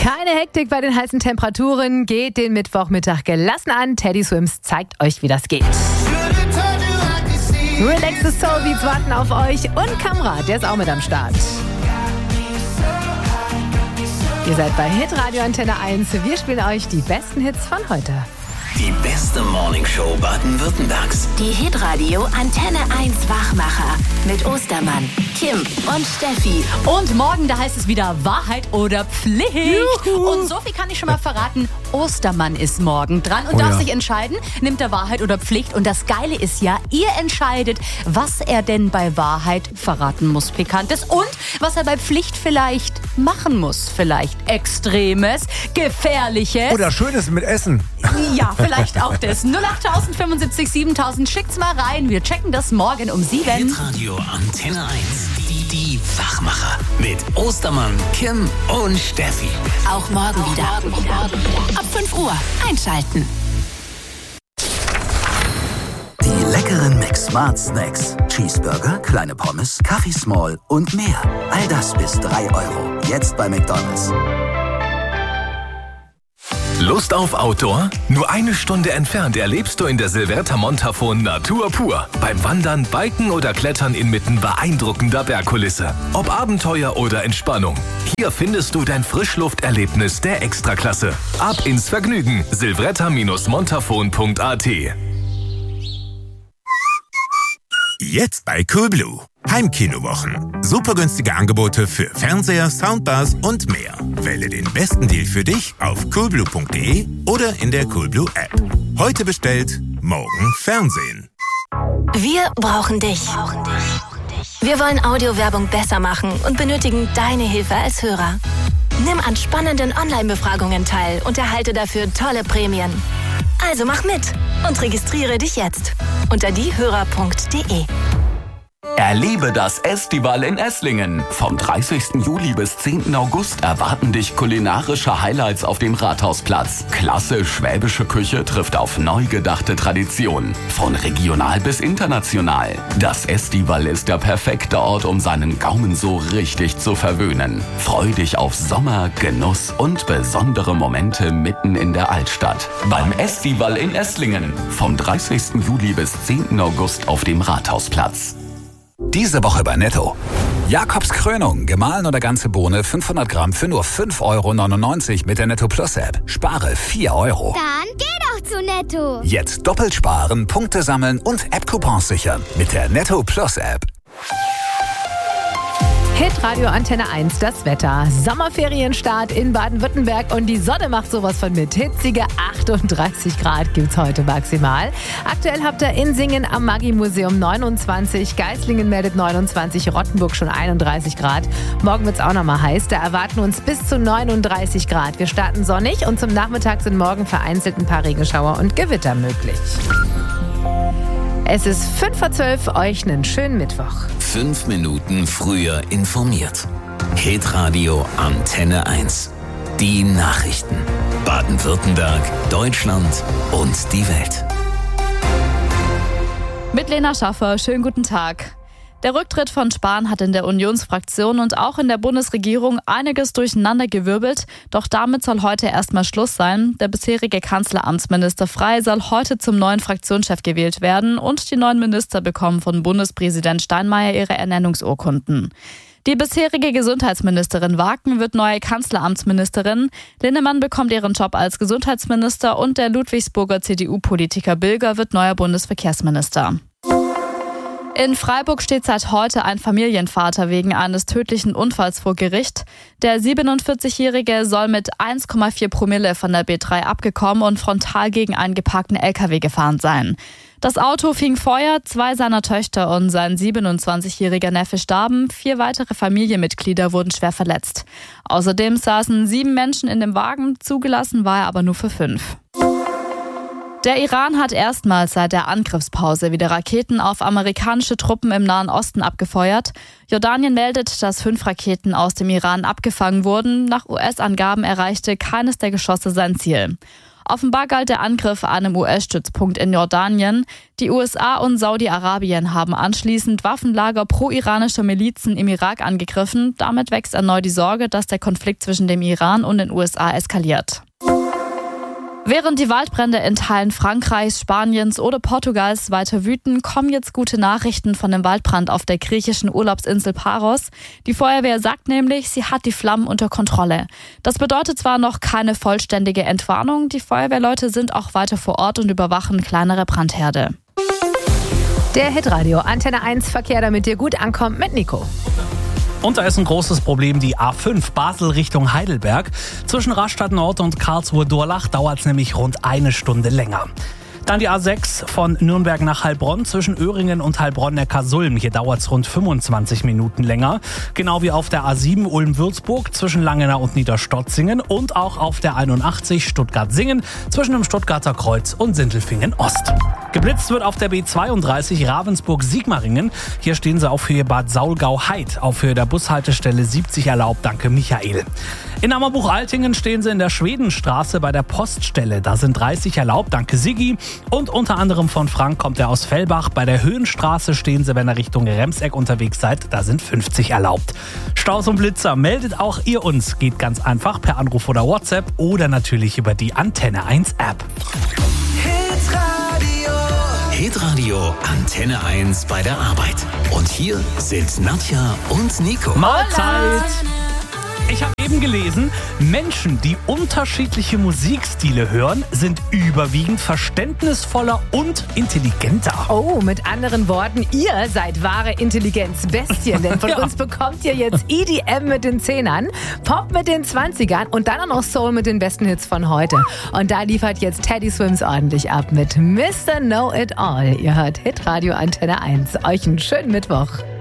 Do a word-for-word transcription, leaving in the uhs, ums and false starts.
Keine Hektik bei den heißen Temperaturen. Geht den Mittwochmittag gelassen an. Teddy Swims zeigt euch, wie das geht. Relaxed Soul Beats warten auf euch. Und Kamra, der ist auch mit am Start. Ihr seid bei Hitradio Antenne eins. Wir spielen euch die besten Hits von heute. Die beste Morningshow Baden-Württembergs. Die Hitradio Antenne eins Wachmacher mit Ostermann, Kim und Steffi. Und morgen, da heißt es wieder Wahrheit oder Pflicht. Juhu. Und so viel kann ich schon mal verraten, Ostermann ist morgen dran und Oh darf ja. sich entscheiden, nimmt er Wahrheit oder Pflicht. Und das Geile ist ja, ihr entscheidet, was er denn bei Wahrheit verraten muss, Pikantes, und was er bei Pflicht vielleicht machen muss. Vielleicht Extremes, Gefährliches. Oder Schönes mit Essen. Ja, vielleicht auch das. null acht fünfundsiebzig siebentausend, schickt's mal rein. Wir checken das morgen um sieben. Hitradio Antenne eins. Die, die Wachmacher. Mit Ostermann, Kim und Steffi. Auch morgen wieder. Ab fünf Uhr einschalten. Die leckeren McSmart Snacks. Cheeseburger, kleine Pommes, Kaffee Small und mehr. All das bis drei Euro. Jetzt bei McDonald's. Lust auf Outdoor? Nur eine Stunde entfernt erlebst du in der Silvetta Montafon Natur pur. Beim Wandern, Biken oder Klettern inmitten beeindruckender Bergkulisse. Ob Abenteuer oder Entspannung. Hier findest du dein Frischlufterlebnis der Extraklasse. Ab ins Vergnügen. silvretta montafon punkt a t. Jetzt bei Coolblue. Heimkinowochen. Super günstige Angebote für Fernseher, Soundbars und mehr. Wähle den besten Deal für dich auf coolblue punkt de oder in der Coolblue App. Heute bestellt, morgen Fernsehen. Wir brauchen dich. Wir wollen Audiowerbung besser machen und benötigen deine Hilfe als Hörer. Nimm an spannenden Online-Befragungen teil und erhalte dafür tolle Prämien. Also mach mit und registriere dich jetzt unter diehörer punkt de. Erlebe das Estival in Esslingen. Vom dreißigsten Juli bis zehnten August erwarten dich kulinarische Highlights auf dem Rathausplatz. Klasse schwäbische Küche trifft auf neu gedachte Traditionen. Von regional bis international. Das Estival ist der perfekte Ort, um seinen Gaumen so richtig zu verwöhnen. Freu dich auf Sommer, Genuss und besondere Momente mitten in der Altstadt. Beim Estival in Esslingen. Vom dreißigsten Juli bis zehnten August auf dem Rathausplatz. Diese Woche bei Netto. Jakobs Krönung, gemahlen oder ganze Bohne, fünfhundert Gramm für nur fünf Euro neunundneunzig mit der Netto Plus App. Spare vier Euro. Dann geh doch zu Netto. Jetzt doppelt sparen, Punkte sammeln und App-Coupons sichern mit der Netto Plus App. Hitradio Antenne eins, das Wetter. Sommerferienstart in Baden-Württemberg und die Sonne macht sowas von mit. Hitzige achtunddreißig Grad gibt's heute maximal. Aktuell habt ihr in Singen am Maggi-Museum neunundzwanzig, Geislingen meldet neunundzwanzig, Rottenburg schon einunddreißig Grad. Morgen wird's auch nochmal heiß, da erwarten uns bis zu neununddreißig Grad. Wir starten sonnig und zum Nachmittag sind morgen vereinzelt ein paar Regenschauer und Gewitter möglich. Es ist fünf vor zwölf, euch einen schönen Mittwoch. Fünf Minuten früher informiert. Hitradio Antenne eins. Die Nachrichten. Baden-Württemberg, Deutschland und die Welt. Mit Lena Schaffer, schönen guten Tag. Der Rücktritt von Spahn hat in der Unionsfraktion und auch in der Bundesregierung einiges durcheinandergewirbelt. Doch damit soll heute erstmal Schluss sein. Der bisherige Kanzleramtsminister Frey soll heute zum neuen Fraktionschef gewählt werden und die neuen Minister bekommen von Bundespräsident Steinmeier ihre Ernennungsurkunden. Die bisherige Gesundheitsministerin Waken wird neue Kanzleramtsministerin. Linnemann bekommt ihren Job als Gesundheitsminister und der Ludwigsburger C D U-Politiker Bilger wird neuer Bundesverkehrsminister. In Freiburg steht seit heute ein Familienvater wegen eines tödlichen Unfalls vor Gericht. Der siebenundvierzigjährige soll mit eins Komma vier Promille von der B drei abgekommen und frontal gegen einen geparkten L K W gefahren sein. Das Auto fing Feuer, zwei seiner Töchter und sein siebenundzwanzigjähriger Neffe starben, vier weitere Familienmitglieder wurden schwer verletzt. Außerdem saßen sieben Menschen in dem Wagen, zugelassen war er aber nur für fünf. Der Iran hat erstmals seit der Angriffspause wieder Raketen auf amerikanische Truppen im Nahen Osten abgefeuert. Jordanien meldet, dass fünf Raketen aus dem Iran abgefangen wurden. Nach U S-Angaben erreichte keines der Geschosse sein Ziel. Offenbar galt der Angriff an einem U S-Stützpunkt in Jordanien. Die U S A und Saudi-Arabien haben anschließend Waffenlager pro-iranischer Milizen im Irak angegriffen. Damit wächst erneut die Sorge, dass der Konflikt zwischen dem Iran und den U S A eskaliert. Während die Waldbrände in Teilen Frankreichs, Spaniens oder Portugals weiter wüten, kommen jetzt gute Nachrichten von dem Waldbrand auf der griechischen Urlaubsinsel Paros. Die Feuerwehr sagt nämlich, sie hat die Flammen unter Kontrolle. Das bedeutet zwar noch keine vollständige Entwarnung, die Feuerwehrleute sind auch weiter vor Ort und überwachen kleinere Brandherde. Der Hitradio Antenne eins Verkehr, damit dir gut ankommt mit Nico. Und da ist ein großes Problem, die A fünf Basel Richtung Heidelberg. Zwischen Rastatt Nord und Karlsruhe-Durlach dauert es nämlich rund eine Stunde länger. Dann die A sechs von Nürnberg nach Heilbronn zwischen Öhringen und Heilbronn-Neckarsulm. Hier dauert es rund fünfundzwanzig Minuten länger. Genau wie auf der A sieben Ulm-Würzburg zwischen Langenau und Niederstotzingen und auch auf der einundachtzig Stuttgart-Singen zwischen dem Stuttgarter Kreuz und Sindelfingen-Ost. Geblitzt wird auf der B zweiunddreißig Ravensburg-Sigmaringen. Hier stehen sie auf Höhe Bad Saulgau-Heid, auf Höhe der Bushaltestelle siebzig erlaubt, danke Michael. In Ammerbuch-Altingen stehen sie in der Schwedenstraße bei der Poststelle. Da sind dreißig erlaubt, danke Siggi. Und unter anderem von Frank kommt er aus Fellbach. Bei der Höhenstraße stehen sie, wenn ihr Richtung Remseck unterwegs seid. Da sind fünfzig erlaubt. Staus und Blitzer, meldet auch ihr uns. Geht ganz einfach per Anruf oder WhatsApp oder natürlich über die Antenne eins App. Hitradio Antenne eins bei der Arbeit. Und hier sind Nadja und Nico. Mahlzeit! Ich habe eben gelesen, Menschen, die unterschiedliche Musikstile hören, sind überwiegend verständnisvoller und intelligenter. Oh, mit anderen Worten, ihr seid wahre Intelligenzbestien, denn von ja. uns bekommt ihr jetzt E D M mit den Zehnern, Pop mit den Zwanzigern und dann auch noch Soul mit den besten Hits von heute. Und da liefert jetzt Teddy Swims ordentlich ab mit Mister Know It All. Ihr hört Hitradio Antenne eins. Euch einen schönen Mittwoch.